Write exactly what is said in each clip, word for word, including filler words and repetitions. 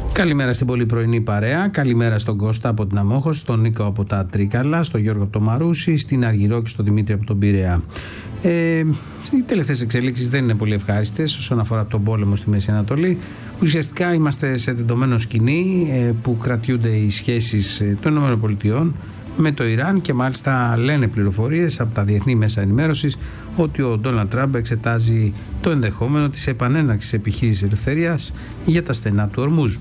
Καλημέρα στην πολύ πρωινή παρέα. Καλημέρα στον Κώστα από την Αμόχωση, στον Νίκο από τα Τρίκαλα, στον Γιώργο από το Μαρούσι, στην Αργυρό και στον Δημήτρη από τον Πειραιά. Ε, οι τελευταίες εξελίξεις δεν είναι πολύ ευχάριστες όσον αφορά τον πόλεμο στη Μέση Ανατολή. Ουσιαστικά είμαστε σε τεντωμένο σκηνή ε, που κρατιούνται οι σχέσεις των ΗΠΑ με το Ιράν και μάλιστα λένε πληροφορίες από τα διεθνή μέσα ενημέρωσης ότι ο Ντόναλντ Τραμπ εξετάζει το ενδεχόμενο της επανέναρξης επιχείρησης ελευθερίας για τα στενά του Ορμούζ.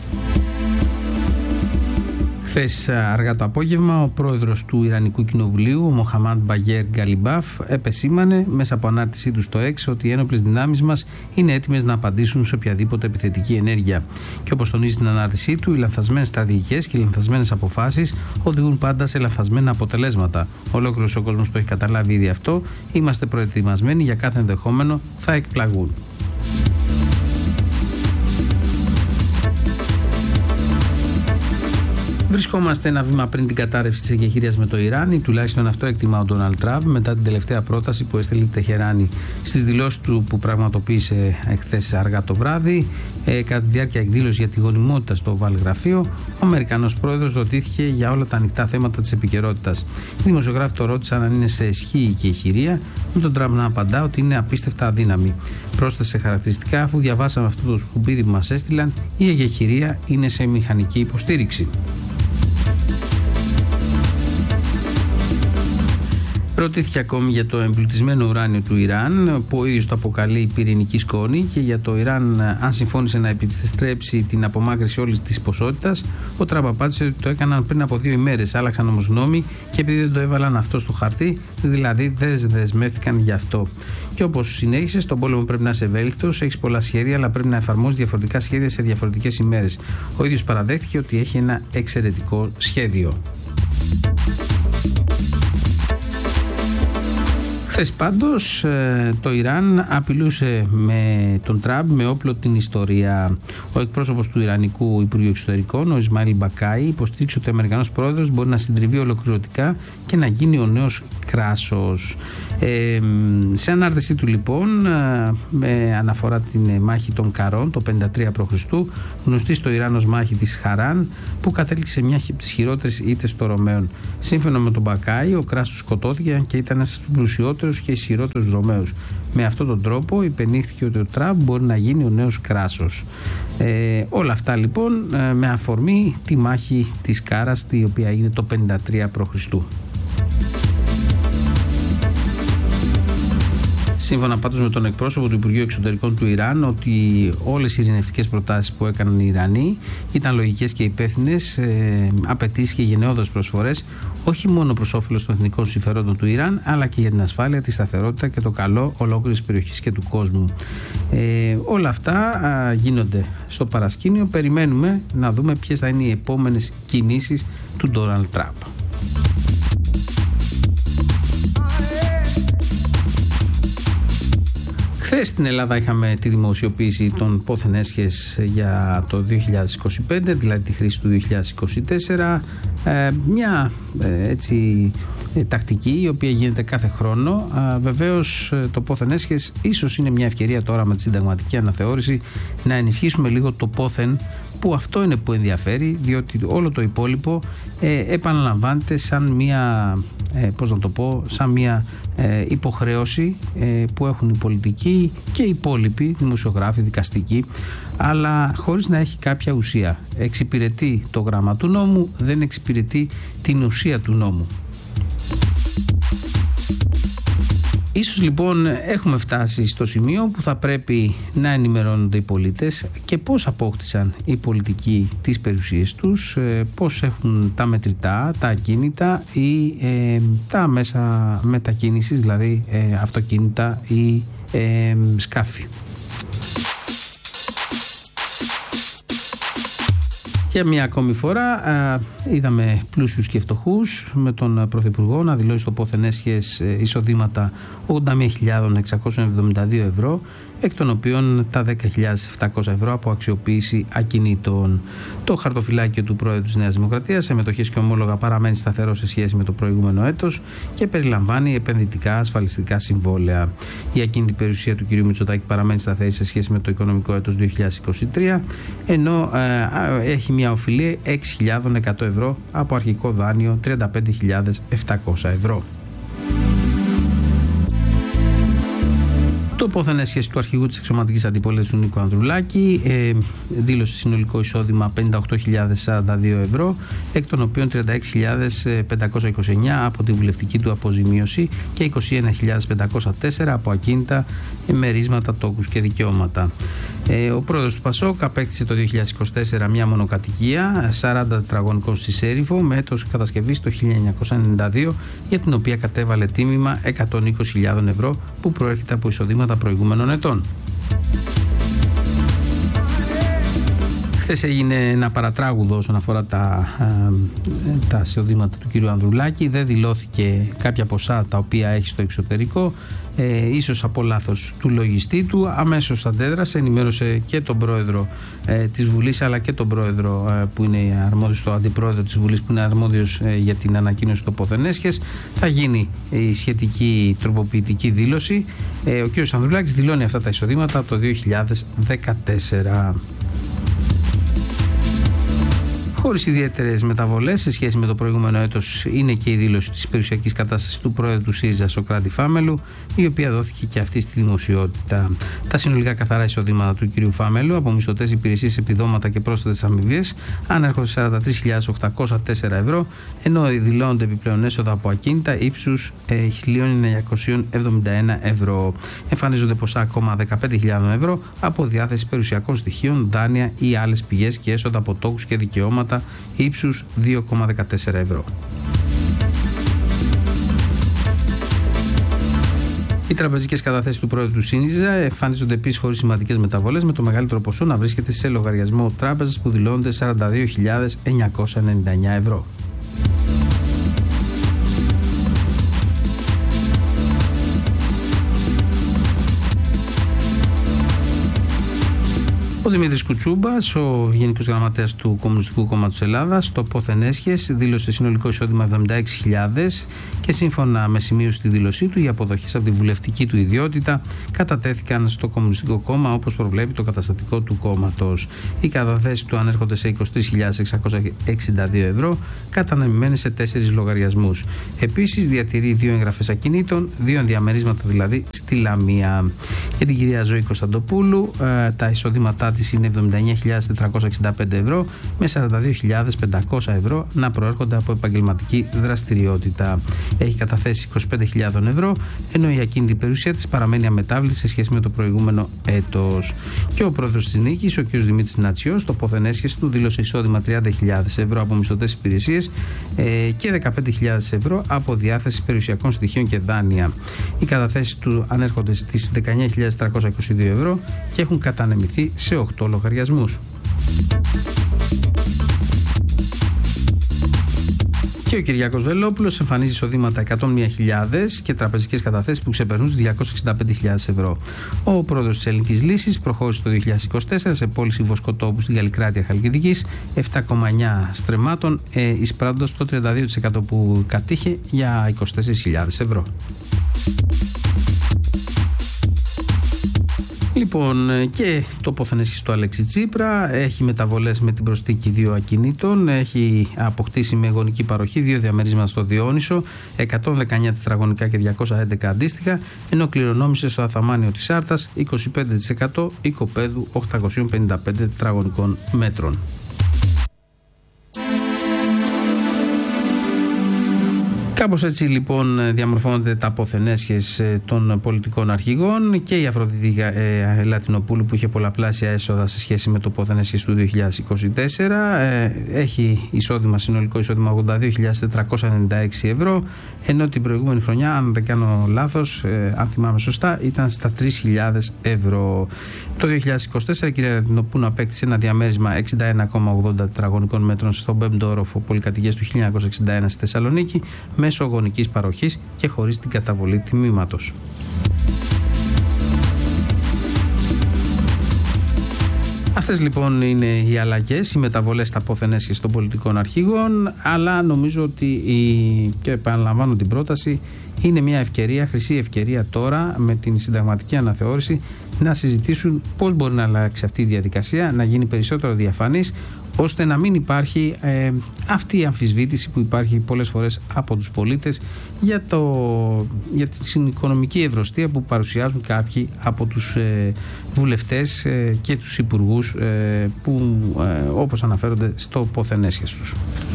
Χθες αργά το απόγευμα, ο πρόεδρος του Ιρανικού Κοινοβουλίου, ο Μοχαμάντ Μπαγέρ Γκαλιμπάφ, επεσήμανε μέσα από ανάρτησή του στο X ότι οι ένοπλες δυνάμεις μας είναι έτοιμες να απαντήσουν σε οποιαδήποτε επιθετική ενέργεια. Και όπως τονίζει στην ανάρτησή του, οι λανθασμένες στρατηγικές και οι λανθασμένες αποφάσεις οδηγούν πάντα σε λανθασμένα αποτελέσματα. Ολόκληρος ο κόσμος το έχει καταλάβει ήδη αυτό. Είμαστε προετοιμασμένοι για κάθε ενδεχόμενο, θα εκπλαγούν. Βρισκόμαστε ένα βήμα πριν την κατάρρευση της εκεχηρίας με το Ιράν, ή τουλάχιστον αυτό εκτιμά ο Ντόναλντ Τραμπ μετά την τελευταία πρόταση που έστειλε η Τεχεράνη στις δηλώσεις του που πραγματοποίησε χθες αργά το βράδυ. Ε, κατά τη διάρκεια εκδήλωση για τη γονιμότητα στο Oval Γραφείο, ο Αμερικανός πρόεδρος ρωτήθηκε για όλα τα ανοιχτά θέματα της επικαιρότητας. Οι δημοσιογράφοι το ρώτησαν αν είναι σε ισχύ η εκεχηρία, με τον Τραμπ να απαντά ότι είναι απίστευτα αδύναμη. Πρόσθεσε χαρακτηριστικά, αφού διαβάσαμε αυτό το σκουπίδι που μας έστειλαν, η εκεχηρία είναι σε μηχανική υποστήριξη. Ρωτήθηκε ακόμη για το εμπλουτισμένο ουράνιο του Ιράν, που ο ίδιος το αποκαλεί πυρηνική σκόνη, και για το Ιράν αν συμφώνησε να επιστρέψει την απομάκρυνση όλης της ποσότητας. Ο Τραμπ απάντησε ότι το έκαναν πριν από δύο ημέρες. Άλλαξαν όμως νόμοι και επειδή δεν το έβαλαν αυτό στο χαρτί, δηλαδή δεν δεσμεύτηκαν γι' αυτό. Και όπως συνέχισε, στον πόλεμο πρέπει να είσαι ευέλικτος, έχεις πολλά σχέδια, αλλά πρέπει να εφαρμόσεις διαφορετικά σχέδια σε διαφορετικές ημέρες. Ο ίδιος παραδέχτηκε ότι έχει ένα εξαιρετικό σχέδιο. Χθες πάντως το Ιράν απειλούσε με τον Τραμπ με όπλο την ιστορία. Ο εκπρόσωπος του Ιρανικού Υπουργείου Εξωτερικών, ο Ισμαήλ Μπακάι, υποστήριξε ότι ο Αμερικανός πρόεδρος μπορεί να συντριβεί ολοκληρωτικά και να γίνει ο νέος Κράσος. Ε, σε ανάρτησή του λοιπόν, με αναφορά την μάχη των Καρών το πενήντα τρία προ Χριστού, γνωστή στο Ιράν ως μάχη της Χαράν, που κατέληξε μια από τις χειρότερες ήττες των Ρωμαίων. Σύμφωνα με τον Μπακάι, ο Κράσος σκοτώθηκε και ήταν ένας πλουσιότερος και ισχυρότερους Ρωμαίους. Με αυτόν τον τρόπο υπενήχθηκε ότι ο Τραμπ μπορεί να γίνει ο νέος Κράσος. Ε, όλα αυτά λοιπόν με αφορμή τη μάχη της Κάρας, η οποία είναι το πενήντα τρία προ Χριστού. Σύμφωνα πάντως με τον εκπρόσωπο του Υπουργείου Εξωτερικών του Ιράν, ότι όλες οι ειρηνευτικές προτάσεις που έκαναν οι Ιρανοί ήταν λογικές και υπεύθυνες, ε, απαιτήσεις και γενναιόδορες προσφορές, όχι μόνο προς όφελος των εθνικών συμφερόντων του Ιράν, αλλά και για την ασφάλεια, τη σταθερότητα και το καλό ολόκληρης περιοχής και του κόσμου. Ε, όλα αυτά α, γίνονται στο παρασκήνιο. Περιμένουμε να δούμε ποιες θα είναι οι επόμενες κινήσεις του Ντόναλντ Τραμπ. Χθες στην Ελλάδα είχαμε τη δημοσιοποίηση των πόθεν έσχες για το δύο χιλιάδες είκοσι πέντε, δηλαδή τη χρήση του δύο χιλιάδες είκοσι τέσσερα. Ε, μια ε, έτσι ε, τακτική η οποία γίνεται κάθε χρόνο. Ε, βεβαίως το πόθεν έσχες ίσως είναι μια ευκαιρία τώρα με τη συνταγματική αναθεώρηση να ενισχύσουμε λίγο το πόθεν, που αυτό είναι που ενδιαφέρει, διότι όλο το υπόλοιπο ε, επαναλαμβάνεται σαν μια, ε, πώς να το πω, σαν μια ε, υποχρέωση ε, που έχουν οι πολιτικοί και οι υπόλοιποι, δημοσιογράφοι, δικαστικοί, αλλά χωρίς να έχει κάποια ουσία. Εξυπηρετεί το γράμμα του νόμου, δεν εξυπηρετεί την ουσία του νόμου. Ίσως λοιπόν έχουμε φτάσει στο σημείο που θα πρέπει να ενημερώνονται οι πολίτες και πώς απόκτησαν οι πολιτικοί τις περιουσίες τους, πώς έχουν τα μετρητά, τα ακίνητα ή ε, τα μέσα μετακίνησης, δηλαδή ε, αυτοκίνητα ή ε, σκάφη. Για μια ακόμη φορά α, είδαμε πλούσιους και φτωχούς με τον Πρωθυπουργό να δηλώσει στο πόθεν έσχες εισοδήματα ογδόντα μία χιλιάδες εξακόσια εβδομήντα δύο ευρώ εκ των οποίων τα δέκα χιλιάδες επτακόσια ευρώ από αξιοποίηση ακινήτων. Το χαρτοφυλάκιο του Πρόεδρου της Νέας Δημοκρατίας σε μετοχές και ομόλογα παραμένει σταθερό σε σχέση με το προηγούμενο έτος και περιλαμβάνει επενδυτικά ασφαλιστικά συμβόλαια. Η ακίνητη περιουσία του κ. Μητσοτάκη παραμένει σταθερή σε σχέση με το οικονομικό έτος δύο χιλιάδες είκοσι τρία, ενώ ε, έχει μια οφειλή έξι χιλιάδες εκατό ευρώ από αρχικό δάνειο τριάντα πέντε χιλιάδες επτακόσια ευρώ. Το πόθεν έσχεση του αρχηγού της εξωματικής αντιπολίτευσης του Νίκου Ανδρουλάκη ε, δήλωσε συνολικό εισόδημα πενήντα οκτώ χιλιάδες σαράντα δύο ευρώ, εκ των οποίων τριάντα έξι χιλιάδες πεντακόσια είκοσι εννέα από τη βουλευτική του αποζημίωση και είκοσι ένα χιλιάδες πεντακόσια τέσσερα από ακίνητα, μερίσματα, τόκους και δικαιώματα. Ε, ο πρόεδρος του Πασόκ απέκτησε το δύο χιλιάδες είκοσι τέσσερα μια μονοκατοικία σαράντα τετραγωνικών στη Σέριφο με έτος κατασκευής το χίλια εννιακόσια ενενήντα δύο, για την οποία κατέβαλε τίμημα εκατόν είκοσι χιλιάδες ευρώ που προέρχεται από εισοδήματα προηγούμενων ετών. Χθες έγινε ένα παρατράγουδο όσον αφορά τα, τα εισοδήματα του κ. Ανδρουλάκη. Δεν δηλώθηκε κάποια ποσά τα οποία έχει στο εξωτερικό. Ε, ίσως από λάθος του λογιστή του. Αμέσως αντέδρασε, ενημέρωσε και τον πρόεδρο ε, της Βουλής αλλά και τον πρόεδρο ε, που είναι αρμόδιος, το αντιπρόεδρο της Βουλής που είναι αρμόδιος ε, για την ανακοίνωση του πόθεν έσχες. Θα γίνει η σχετική τροποποιητική δήλωση. Ε, ο κ. Ανδρουλάκης δηλώνει αυτά τα εισοδήματα από το δύο χιλιάδες δεκατέσσερα. Χωρίς ιδιαίτερες μεταβολές σε σχέση με το προηγούμενο έτος είναι και η δήλωση της περιουσιακής κατάστασης του πρόεδρου του ΣΥΡΙΖΑ Σωκράτη Φάμελου, η οποία δόθηκε και αυτή στη δημοσιότητα. Τα συνολικά καθαρά εισοδήματα του κ. Φάμελου από μισθωτές υπηρεσίες, επιδόματα και πρόσθετες αμοιβές ανέρχονται σε σαράντα τρεις χιλιάδες οκτακόσια τέσσερα ευρώ, ενώ δηλώνονται επιπλέον έσοδα από ακίνητα ύψους χίλια εννιακόσια εβδομήντα ένα ευρώ. Εμφανίζονται ποσά ακόμα δεκαπέντε χιλιάδες ευρώ από διάθεση περιουσιακών στοιχείων, δάνεια ή άλλες πηγές και έσοδα από τόκους και δικαιώματα ύψους δύο κόμμα δεκατέσσερα ευρώ. Οι τραπεζικές καταθέσεις του πρόεδρου του ΣΥΡΙΖΑ εμφανίζονται επίσης χωρίς σημαντικές μεταβολές, με το μεγαλύτερο ποσό να βρίσκεται σε λογαριασμό τράπεζας που δηλώνονται σαράντα δύο χιλιάδες εννιακόσια ενενήντα εννέα ευρώ. Ο Δημήτρης Κουτσούμπας, ο Γενικός Γραμματέας του Κομμουνιστικού Κόμματος Ελλάδας, στο πόθεν έσχες δήλωσε συνολικό εισόδημα εβδομήντα έξι χιλιάδες και σύμφωνα με σημείωση στη δήλωσή του, οι αποδοχές από τη βουλευτική του ιδιότητα κατατέθηκαν στο Κομμουνιστικό Κόμμα όπως προβλέπει το καταστατικό του κόμματος. Οι καταθέσεις του ανέρχονται σε είκοσι τρεις χιλιάδες εξακόσια εξήντα δύο ευρώ, κατανεμημένες σε τέσσερις λογαριασμούς. Επίσης, διατηρεί δύο εγγραφές ακινήτων, δύο ενδιαμερίσματα δηλαδή στη Λαμία. Για την κυρία Ζωή Κωνσταντοπούλου, ε, τα εισοδήματά της είναι εβδομήντα εννέα χιλιάδες τετρακόσια εξήντα πέντε ευρώ, με σαράντα δύο χιλιάδες πεντακόσια ευρώ να προέρχονται από επαγγελματική δραστηριότητα. Έχει καταθέσει είκοσι πέντε χιλιάδες ευρώ, ενώ η ακίνητη περιουσία της παραμένει αμετάβλητη σε σχέση με το προηγούμενο έτος. Και ο πρόεδρος της Νίκης, ο κ. Δημήτρης Νατσιός, στο πόθεν έσχεση του δήλωσε εισόδημα τριάντα χιλιάδες ευρώ από μισθωτές υπηρεσίες ε, και δεκαπέντε χιλιάδες ευρώ από διάθεση περιουσιακών στοιχείων και δάνεια. Οι καταθέσεις του ανέρχονται στις δεκαεννέα χιλιάδες τριακόσια είκοσι δύο ευρώ και έχουν κατανεμηθεί σε οκτώ λογαριασμούς. Και ο Κυριάκος Βελόπουλος εμφανίζει εισοδήματα εκατόν μία χιλιάδες και τραπεζικές καταθέσεις που ξεπερνούν τις διακόσιες εξήντα πέντε χιλιάδες ευρώ. Ο πρόεδρος της Ελληνικής Λύσης προχώρησε το δύο χιλιάδες είκοσι τέσσερα σε πώληση βοσκοτόπου στην Γαλλικράτεια Χαλκιδικής επτά κόμμα εννέα στρεμμάτων, ε, εισπράττοντας το τριάντα δύο τοις εκατό που κατήχε για είκοσι τέσσερις χιλιάδες ευρώ. Λοιπόν, και το πόθεν έσχεση του Αλέξη Τσίπρα έχει μεταβολές με την προσθήκη δύο ακινήτων. Έχει αποκτήσει με γονική παροχή δύο διαμερίσματα στο Διόνυσο, εκατόν δεκαεννέα τετραγωνικά και διακόσια έντεκα αντίστοιχα, ενώ κληρονόμησε στο Αθαμάνιο της Άρτας είκοσι πέντε τοις εκατό οικοπαίδου οκτακόσια πενήντα πέντε τετραγωνικών μέτρων. Κάπως έτσι λοιπόν διαμορφώνονται τα πόθεν έσχες των πολιτικών αρχηγών, και η Αφροδίτη ε, Λατινοπούλου, που είχε πολλαπλάσια έσοδα σε σχέση με το πόθεν έσχες του δύο χιλιάδες είκοσι τέσσερα, ε, έχει εισόδημα, συνολικό εισόδημα ογδόντα δύο χιλιάδες τετρακόσια ενενήντα έξι ευρώ, ενώ την προηγούμενη χρονιά, αν δεν κάνω λάθος, ε, αν θυμάμαι σωστά, ήταν στα τρεις χιλιάδες ευρώ. Το δύο χιλιάδες είκοσι τέσσερα η κυρία Λατινοπούλου απέκτησε ένα διαμέρισμα εξήντα ένα κόμμα ογδόντα τετραγωνικών μέτρων στον πέμπτο όροφο πολυκατοικίας του χίλια εννιακόσια εξήντα ένα στη Θεσσαλονίκη, μέσω γονικής παροχής και χωρίς την καταβολή τιμήματος. Αυτές λοιπόν είναι οι αλλαγές, οι μεταβολές στα πόθεν έσχεση των πολιτικών αρχηγών, αλλά νομίζω ότι, η, και επαναλαμβάνω την πρόταση, είναι μια ευκαιρία, χρυσή ευκαιρία τώρα με την συνταγματική αναθεώρηση να συζητήσουν πώς μπορεί να αλλάξει αυτή η διαδικασία, να γίνει περισσότερο διαφανής, ώστε να μην υπάρχει ε, αυτή η αμφισβήτηση που υπάρχει πολλές φορές από τους πολίτες για, το, για την οικονομική ευρωστία που παρουσιάζουν κάποιοι από τους ε, βουλευτές ε, και τους υπουργούς ε, που ε, όπως αναφέρονται στο πόθεν έσχεση τους.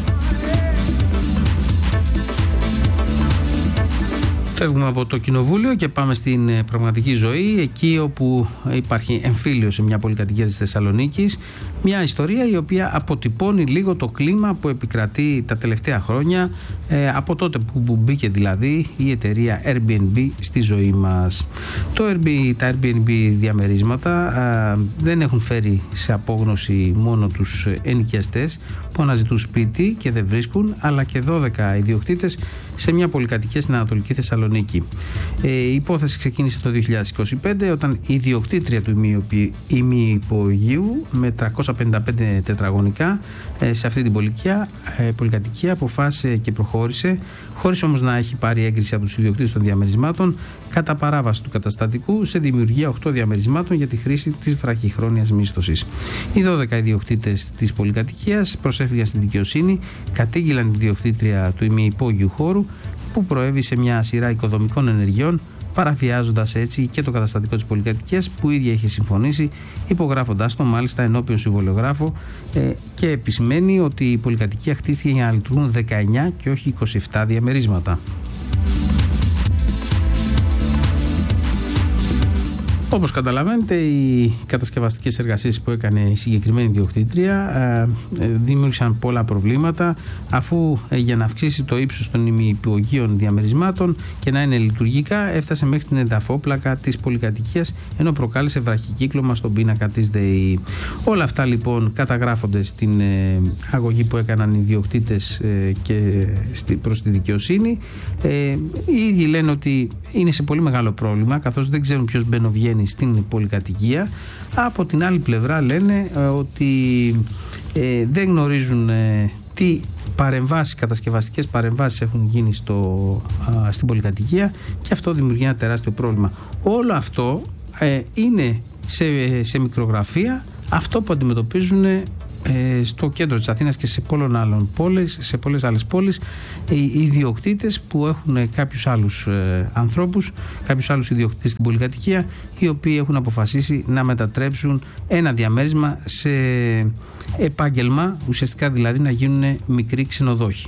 Φεύγουμε από το κοινοβούλιο και πάμε στην πραγματική ζωή, εκεί όπου υπάρχει εμφύλιο σε μια πολυκατοικία της Θεσσαλονίκης. Μια ιστορία η οποία αποτυπώνει λίγο το κλίμα που επικρατεί τα τελευταία χρόνια, ε, από τότε που μπήκε δηλαδή η εταιρεία Airbnb στη ζωή μας. Το Airbnb, τα Airbnb διαμερίσματα ε, δεν έχουν φέρει σε απόγνωση μόνο τους ενοικιαστές που αναζητούν σπίτι και δεν βρίσκουν, αλλά και δώδεκα ιδιοκτήτες σε μια πολυκατοικία στην Ανατολική Θεσσαλονίκη. Ε, η υπόθεση ξεκίνησε το δύο χιλιάδες είκοσι πέντε όταν η ιδιοκτήτρια του ημιυπογείου με τριακόσια πενήντα πέντε τετραγωνικά ε, σε αυτή την πολυκατοικία, ε, πολυκατοικία αποφάσισε και προχώρησε, χωρίς όμως να έχει πάρει έγκριση από τους ιδιοκτήτες των διαμερισμάτων, κατά παράβαση του καταστατικού σε δημιουργία οκτώ διαμερισμάτων για τη χρήση της βραχυχρόνιας μίσθωσης. Οι δώδεκα ιδιοκτήτες της πολυκατοικίας προσέφυγαν στην δικαιοσύνη, κατήγγειλαν την ιδιοκτήτρια του ημιυπόγειου χώρου που προέβη σε μια σειρά οικοδομικών ενεργειών, παραβιάζοντας έτσι και το καταστατικό της πολυκατοικίας που η ίδια είχε συμφωνήσει, υπογράφοντας το μάλιστα ενώπιον συμβολιογράφο, ε, και επισημαίνει ότι η πολυκατοικία χτίστηκε για να λειτουργούν δεκαεννιά και όχι είκοσι επτά διαμερίσματα. Όπως καταλαβαίνετε, οι κατασκευαστικές εργασίες που έκανε η συγκεκριμένη ιδιοκτήτρια ε, δημιούργησαν πολλά προβλήματα, αφού ε, για να αυξήσει το ύψος των ημιυπογείων διαμερισμάτων και να είναι λειτουργικά, έφτασε μέχρι την εδαφόπλακα της πολυκατοικίας, ενώ προκάλεσε βραχικύκλωμα στον πίνακα της ΔΕΗ. Όλα αυτά λοιπόν καταγράφονται στην ε, αγωγή που έκαναν οι ιδιοκτήτες ε, και στη, προς τη δικαιοσύνη. Ε, οι ίδιοι λένε ότι είναι σε πολύ μεγάλο πρόβλημα, καθώς δεν ξέρουν ποιος μπαινοβγαίνει στην πολυκατοικία. Από την άλλη πλευρά λένε ε, ότι ε, δεν γνωρίζουν ε, τι παρεμβάσεις, κατασκευαστικές παρεμβάσεις έχουν γίνει στο, α, στην πολυκατοικία, και αυτό δημιουργεί ένα τεράστιο πρόβλημα. Όλο αυτό ε, είναι σε, σε μικρογραφία αυτό που αντιμετωπίζουν στο κέντρο της Αθήνας και σε πολλών άλλων πόλεις, σε πολλές άλλες πόλεις, οι ιδιοκτήτες που έχουν κάποιους άλλους ε, ανθρώπους, κάποιους άλλους ιδιοκτήτες στην πολυκατοικία, οι οποίοι έχουν αποφασίσει να μετατρέψουν ένα διαμέρισμα σε επάγγελμα, ουσιαστικά δηλαδή να γίνουν μικροί ξενοδόχοι.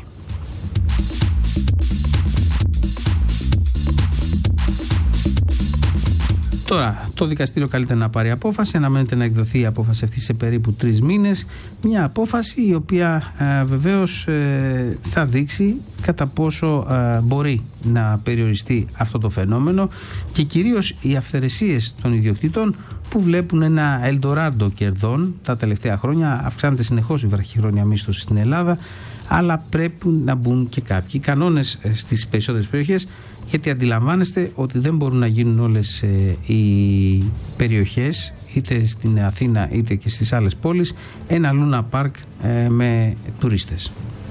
Τώρα, το δικαστήριο καλείται να πάρει απόφαση, αναμένεται να εκδοθεί η απόφαση αυτή σε περίπου τρεις μήνες. Μια απόφαση η οποία ε, βεβαίως ε, θα δείξει κατά πόσο ε, μπορεί να περιοριστεί αυτό το φαινόμενο, και κυρίως οι αυθαιρεσίες των ιδιοκτήτων που βλέπουν ένα ελντοράντο κερδών τα τελευταία χρόνια. Αυξάνεται συνεχώς η βραχυχρόνια μίσθωση στην Ελλάδα, αλλά πρέπει να μπουν και κάποιοι κανόνες στις περισσότερες περιοχές, γιατί αντιλαμβάνεστε ότι δεν μπορούν να γίνουν όλες ε, οι περιοχές, είτε στην Αθήνα είτε και στις άλλες πόλεις, ένα Λούνα Πάρκ ε, με τουρίστες.